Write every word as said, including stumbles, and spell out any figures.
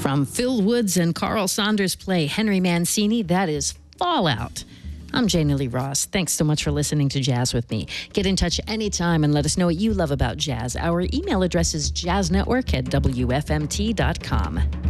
From Phil Woods and Carl Saunders' play Henry Mancini, that is Fallout. I'm Janie Lee Ross. Thanks so much for listening to Jazz with me. Get in touch anytime and let us know what you love about jazz. Our email address is jazznetwork at w f m t dot com.